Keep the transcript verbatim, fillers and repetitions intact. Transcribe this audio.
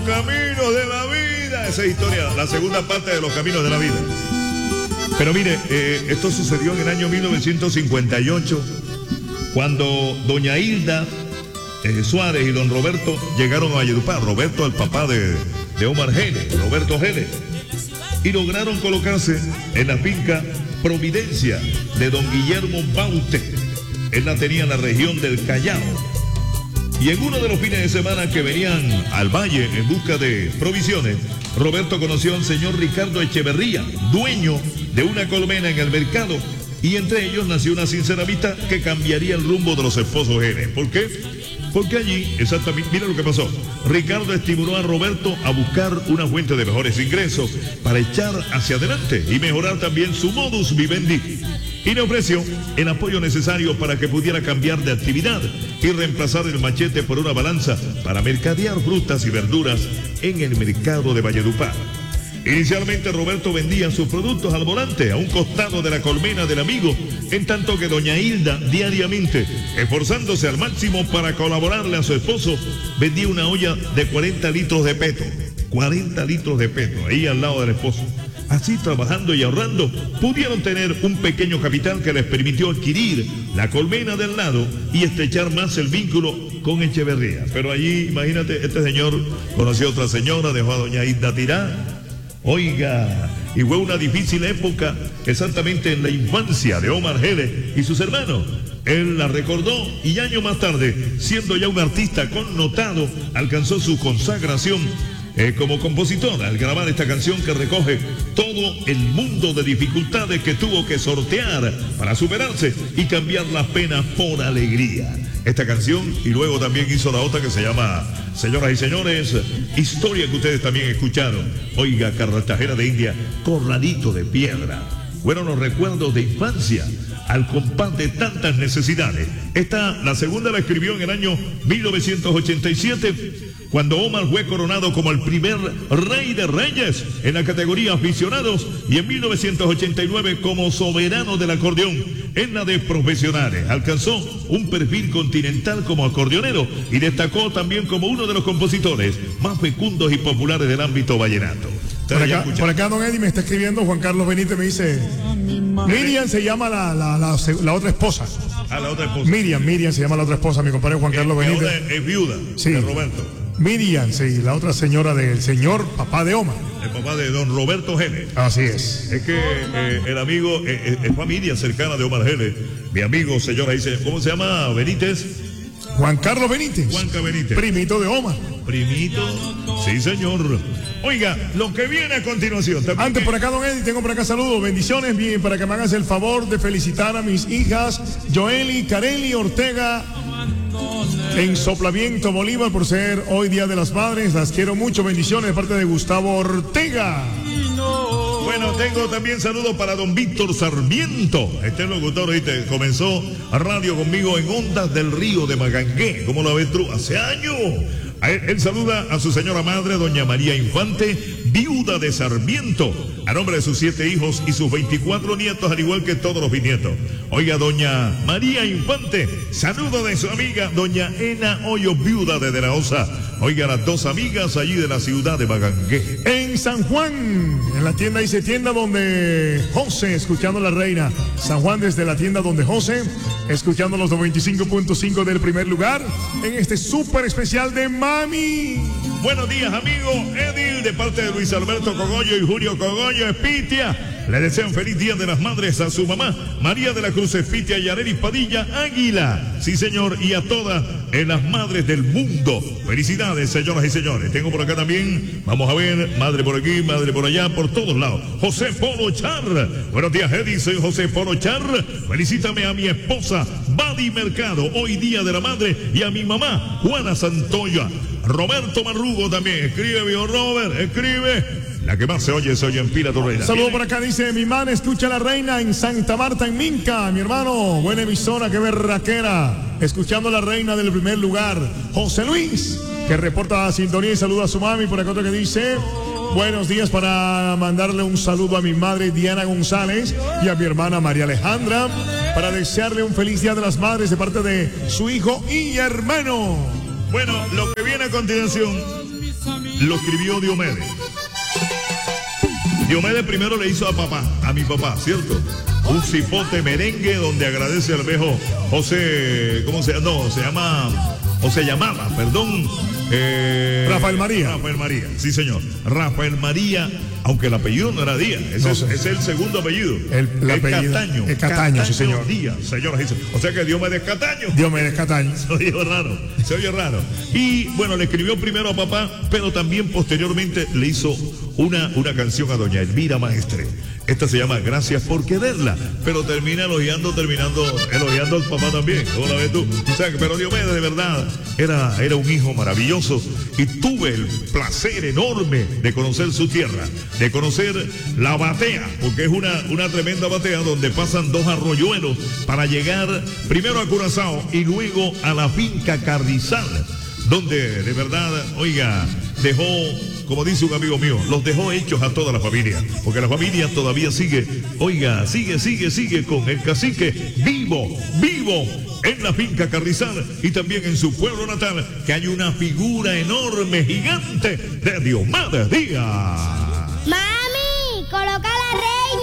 caminos de la vida. Esa es historia, la segunda parte de los caminos de la vida. Pero mire, eh, esto sucedió en el año mil novecientos cincuenta y ocho, cuando doña Hilda eh, Suárez y don Roberto llegaron a Valledupar. Roberto, el papá de, de Omar Geles, Roberto Geles, y lograron colocarse en la finca Providencia de don Guillermo Baute. Él la tenía en la región del Callao. Y en uno de los fines de semana que venían al valle en busca de provisiones, Roberto conoció al señor Ricardo Echeverría, dueño de una colmena en el mercado, y entre ellos nació una sincera amistad que cambiaría el rumbo de los esposos Geles. ¿Por qué? Porque allí, exactamente, mira lo que pasó. Ricardo estimuló a Roberto a buscar una fuente de mejores ingresos para echar hacia adelante y mejorar también su modus vivendi. Y le ofreció el apoyo necesario para que pudiera cambiar de actividad y reemplazar el machete por una balanza para mercadear frutas y verduras en el mercado de Valledupar. Inicialmente Roberto vendía sus productos al volante a un costado de la colmena del amigo, en tanto que doña Hilda diariamente, esforzándose al máximo para colaborarle a su esposo, vendía una olla de cuarenta litros de peto, cuarenta litros de peto, ahí al lado del esposo. Así, trabajando y ahorrando, pudieron tener un pequeño capital que les permitió adquirir la colmena del lado y estrechar más el vínculo con Echeverría. Pero allí, imagínate, este señor conoció a otra señora, dejó a doña Hilda tirar. Oiga, y fue una difícil época exactamente en la infancia de Omar Geles y sus hermanos. Él la recordó y años más tarde, siendo ya un artista connotado, alcanzó su consagración eh, como compositor al grabar esta canción que recoge todo el mundo de dificultades que tuvo que sortear para superarse y cambiar las penas por alegría. Esta canción, y luego también hizo la otra que se llama, señoras y señores, historia que ustedes también escucharon. Oiga, Cartagena de India, Corralito de Piedra. Fueron los recuerdos de infancia al compás de tantas necesidades. Esta, la segunda la escribió en el año mil novecientos ochenta y siete, cuando Omar fue coronado como el primer rey de reyes en la categoría aficionados, y en mil novecientos ochenta y nueve como soberano del acordeón en la de profesionales. Alcanzó un perfil continental como acordeonero y destacó también como uno de los compositores más fecundos y populares del ámbito vallenato. Por acá, por acá don Eddie me está escribiendo, Juan Carlos Benítez me dice, Miriam se llama la, la, la, la otra esposa. Ah, la otra esposa. Miriam, Miriam se llama la otra esposa, mi compadre Juan Carlos eh, Benítez. Es viuda, sí. De Roberto. Miriam, sí, la otra señora del señor papá de Omar. El papá de don Roberto Geles. Así es. Es que eh, el amigo, eh, es familia cercana de Omar Geles. Mi amigo, señora, dice, ¿cómo se llama? Benítez. Juan Carlos Benítez. Juanca Benítez. Primito de Omar. Primito, sí señor. Oiga, lo que viene a continuación. Antes por acá, don Eddie, tengo por acá saludos, bendiciones, bien, para que me hagas el favor de felicitar a mis hijas, Joely, Carely Ortega, en Soplaviento, Bolívar, por ser hoy Día de las Madres. Las quiero mucho, bendiciones de parte de Gustavo Ortega. Bueno, tengo también saludos para don Víctor Sarmiento. Este locutor, ¿viste? Comenzó a radio conmigo en Ondas del Río de Magangué. ¿Cómo lo ves tú? Hace años. Él, él saluda a su señora madre, doña María Infante, viuda de Sarmiento, a nombre de sus siete hijos y sus veinticuatro nietos, al igual que todos los bisnietos. Oiga, doña María Infante, saludo de su amiga, doña Ena Hoyo, viuda de De la Osa. Oiga, las dos amigas allí de la ciudad de Magangué. En San Juan, en la tienda, dice tienda donde José, escuchando la reina. San Juan, desde la tienda donde José, escuchando los noventa y cinco punto cinco del primer lugar, en este súper especial de Mami. Buenos días, amigo Edil, de parte de Luis Alberto Cogollo y Julio Cogollo Espitia. Le desean feliz Día de las Madres a su mamá, María de la Cruz Espitia y Arely Padilla Águila. Sí, señor, y a todas en las madres del mundo. Felicidades, señoras y señores. Tengo por acá también, vamos a ver, madre por aquí, madre por allá, por todos lados. José Polo Char. Buenos días, Eddie, soy José Polo Char. Felicítame a mi esposa, Badi Mercado, hoy Día de la Madre, y a mi mamá, Juana Santoya. Roberto Marrugo también, escribe, viejo Robert, escribe. La que más se oye, se oye en Pila Torreira. Saludo por acá, dice mi man, escucha a la reina en Santa Marta, en Minca. Mi hermano, buena emisora, qué berraquera. Escuchando a la reina del primer lugar. José Luis, que reporta la sintonía y saluda a su mami. Por acá otro que dice, buenos días, para mandarle un saludo a mi madre Diana González y a mi hermana María Alejandra, para desearle un feliz Día de las Madres de parte de su hijo y hermano. Bueno, lo que viene a continuación lo escribió Diomedes. Diomedes primero le hizo a papá, a mi papá, ¿cierto? Un cipote merengue donde agradece al viejo José, ¿cómo se llama? No, se llama, o se llamaba, perdón. Eh, Rafael María. Rafael María, sí señor. Rafael María, aunque el apellido no era Díaz, ese, No es, sé. ese es el segundo apellido. El, el apellido. Cataño. El Cataño, sí señor. Díaz, señoras y señores. O sea que Diomedes Cataño. Diomedes Cataño. Se oye raro, se oye raro. Y bueno, le escribió primero a papá, pero también posteriormente le hizo una, una canción a doña Elvira Maestre. Esta se llama Gracias por quererla, pero termina elogiando, terminando elogiando al papá también. ¿Cómo la ves tú? O sea, pero Diomedes de verdad era, era un hijo maravilloso y tuve el placer enorme de conocer su tierra, de conocer la batea, porque es una, una tremenda batea donde pasan dos arroyuelos para llegar primero a Curazao y luego a la finca Carrizal, donde de verdad, oiga, dejó, como dice un amigo mío, los dejó hechos a toda la familia, porque la familia todavía sigue, oiga, sigue, sigue, sigue con el cacique vivo, vivo en la finca Carrizal y también en su pueblo natal, que hay una figura enorme, gigante de Diomedes Díaz.